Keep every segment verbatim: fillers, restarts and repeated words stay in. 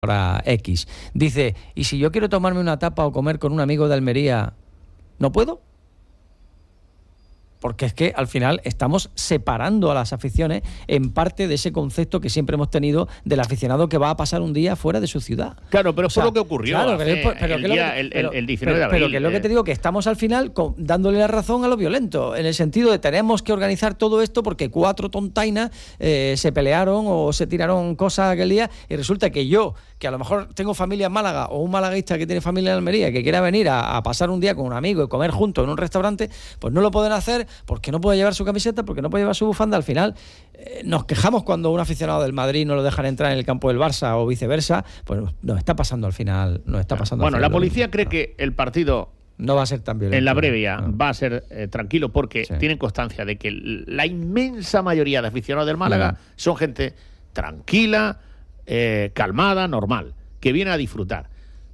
Ahora X. Dice, ¿y si yo quiero tomarme una tapa o comer con un amigo de Almería, no puedo? Porque es que al final estamos separando a las aficiones en parte de ese concepto que siempre hemos tenido del aficionado que va a pasar un día fuera de su ciudad. Claro, pero o sea, fue lo que ocurrió claro, hace pero, pero el, que día, que, el, pero, el diecinueve de pero, abril. Pero que es lo que te digo, que estamos al final con, dándole la razón a lo violento, en el sentido de tenemos que organizar todo esto porque cuatro tontainas eh, se pelearon o se tiraron cosas aquel día y resulta que yo, que a lo mejor tengo familia en Málaga o un malaguista que tiene familia en Almería que quiera venir a, a pasar un día con un amigo y comer juntos en un restaurante, pues no lo pueden hacer porque no puede llevar su camiseta, porque no puede llevar su bufanda. Al final eh, nos quejamos cuando un aficionado del Madrid no lo dejan entrar en el campo del Barça o viceversa, pues nos está pasando al final, nos está pasando. Bueno, al final la policía mismo. cree no. que el partido no va a ser tan violento. En la previa no. va a ser eh, tranquilo porque sí. tienen constancia de que la inmensa mayoría de aficionados del Málaga no. son gente tranquila, eh, calmada, normal, que viene a disfrutar.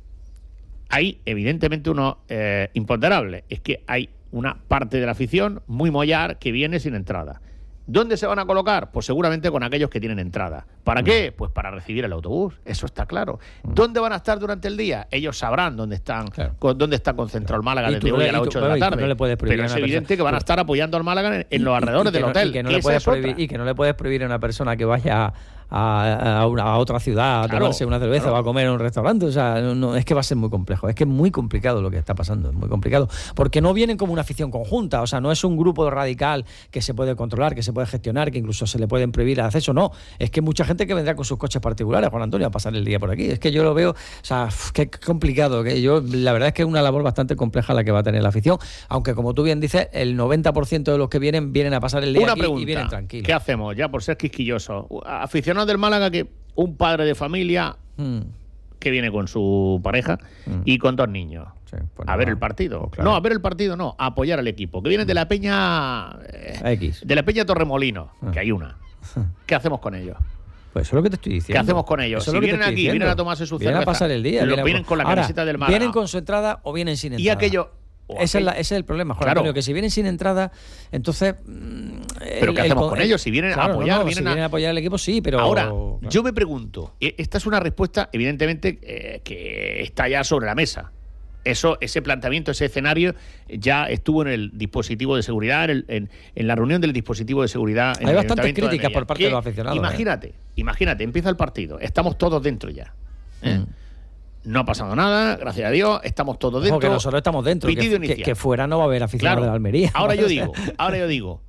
Hay, evidentemente, uno eh, imponderable, es que hay una parte de la afición muy mollar que viene sin entrada. ¿Dónde se van a colocar? Pues seguramente con aquellos que tienen entrada. ¿Para qué? Pues para recibir el autobús, eso está claro. ¿Dónde van a estar durante el día? Ellos sabrán dónde están, claro. con, dónde está concentrado el Málaga desde hoy a las ocho de la tarde. No le puedes Pero es evidente persona. que van a estar apoyando al Málaga en, en los alrededores del no, hotel. Y que, no le puedes prohibir, y que no le puedes prohibir a una persona que vaya a, a, una, a otra ciudad a claro, tomarse una cerveza claro. o a comer en un restaurante. O sea, no, no, es que va a ser muy complejo. Es que es muy complicado lo que está pasando. Es muy complicado. Porque no vienen como una afición conjunta. O sea, no es un grupo radical que se puede controlar, que se puede gestionar, que incluso se le pueden prohibir el acceso. No. Es que mucha gente que vendrá con sus coches particulares, Juan Antonio, a pasar el día por aquí. Es que yo lo veo, o sea, qué complicado. Que yo, la verdad es que es una labor bastante compleja la que va a tener la afición. Aunque, como tú bien dices, el noventa por ciento de los que vienen, vienen a pasar el día una aquí pregunta, y vienen tranquilos. ¿Qué hacemos? Ya por ser quisquillosos. Aficionados del Málaga que un padre de familia hmm. que viene con su pareja hmm. y con dos niños sí, pues a no, ver el partido. Pues claro. No, a ver el partido no, a apoyar al equipo. Que viene de la Peña eh, X. de la Peña Torremolinos, ah. que hay una. ¿Qué hacemos con ellos? Pues eso es lo que te estoy diciendo. ¿Qué hacemos con ellos? Eso Si es vienen aquí, diciendo. vienen a tomarse su vienen cerveza. Vienen a pasar el día. Lo Vienen, vienen con la ahora, camiseta del Málaga. ¿Vienen con su entrada o vienen sin entrada? Y aquello... Ese es, la, ese es el problema, Juan claro. Antonio, que si vienen sin entrada, entonces... ¿Pero el, qué hacemos el, con el, ellos? Si vienen claro, a apoyar... No, no, vienen, si a... vienen a apoyar al equipo, sí, pero... Ahora, claro. yo me pregunto, esta es una respuesta, evidentemente, eh, que está ya sobre la mesa. Eso, ese planteamiento, ese escenario, ya estuvo en el dispositivo de seguridad, en, el, en, en la reunión del dispositivo de seguridad. En Hay el bastantes críticas por parte que, de los aficionados. Imagínate, eh. imagínate, empieza el partido, estamos todos dentro ya. ¿eh? Mm. No ha pasado nada, gracias a Dios, estamos todos dentro. Porque nosotros estamos dentro, que, que, que fuera no va a haber aficionados claro. de la Almería. Ahora yo digo, ahora yo digo,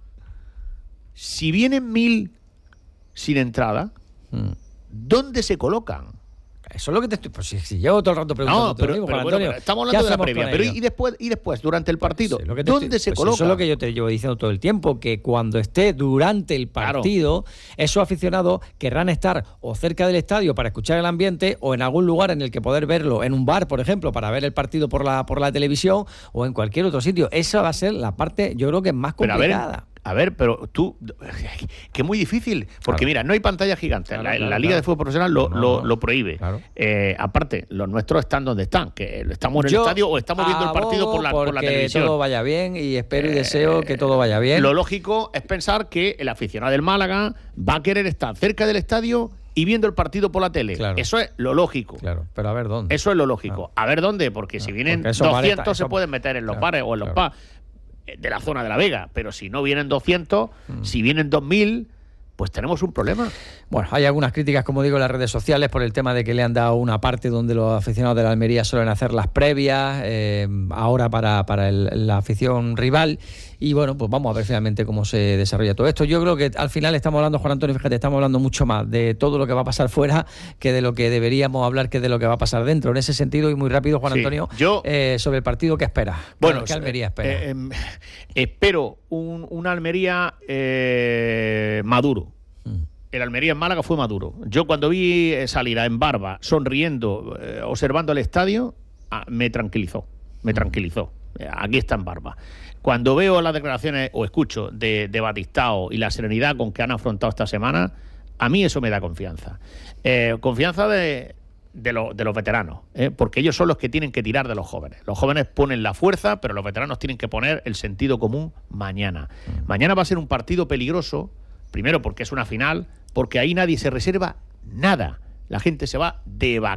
si vienen mil sin entrada, mm. ¿dónde se colocan? Eso es lo que te estoy... Pues si, si llevo todo el rato preguntando. No, pero, mismo, pero, Juan bueno, Antonio, pero estamos hablando de la previa. Pero y después, y después, durante el partido, pues, ¿dónde estoy, se pues coloca? Eso es lo que yo te llevo diciendo todo el tiempo, que cuando esté durante el partido, claro. esos aficionados querrán estar o cerca del estadio para escuchar el ambiente o en algún lugar en el que poder verlo, en un bar, por ejemplo, para ver el partido por la, por la televisión o en cualquier otro sitio. Esa va a ser la parte, yo creo que es más complicada. A ver, pero tú, que es muy difícil, porque claro. mira, no hay pantalla gigante, claro, la, claro, la Liga claro. de Fútbol Profesional lo, no, no, lo, lo prohíbe. Claro. Eh, aparte, los nuestros están donde están, que estamos en el Yo estadio o estamos viendo el partido por la, por la televisión. Que todo vaya bien y espero y deseo eh, que todo vaya bien. Lo lógico es pensar que el aficionado del Málaga va a querer estar cerca del estadio y viendo el partido por la tele. Claro. Eso es lo lógico. Claro, pero a ver dónde. Eso es lo lógico. Claro. A ver dónde, porque si vienen porque doscientos está, se eso... pueden meter en los claro, bares o en los claro. pubs de la zona de La Vega, pero si no vienen doscientos, mm. si vienen dos mil, pues tenemos un problema. Bueno, hay algunas críticas, como digo, en las redes sociales por el tema de que le han dado una parte donde los aficionados de la Almería suelen hacer las previas, eh, ahora para, para el, la afición rival. Y bueno, pues vamos a ver finalmente cómo se desarrolla todo esto. Yo creo que al final estamos hablando, Juan Antonio, fíjate, estamos hablando mucho más de todo lo que va a pasar fuera que de lo que deberíamos hablar, que de lo que va a pasar dentro. En ese sentido, y muy rápido, Juan sí, Antonio, yo, eh, sobre el partido que espera. Bueno, ¿qué Almería espera? Eh, eh, espero un, un Almería eh, maduro. Mm. El Almería en Málaga fue maduro. Yo cuando vi salir a Embarba sonriendo, eh, observando el estadio, ah, me tranquilizó. Me tranquilizó. Aquí está Embarba. Cuando veo las declaraciones o escucho de, de Batistao y la serenidad con que han afrontado esta semana, a mí eso me da confianza. Eh, confianza de, de, lo, de los veteranos, ¿eh? porque ellos son los que tienen que tirar de los jóvenes. Los jóvenes ponen la fuerza, pero los veteranos tienen que poner el sentido común mañana. Mañana va a ser un partido peligroso, primero porque es una final, porque ahí nadie se reserva nada. La gente se va de vacaciones.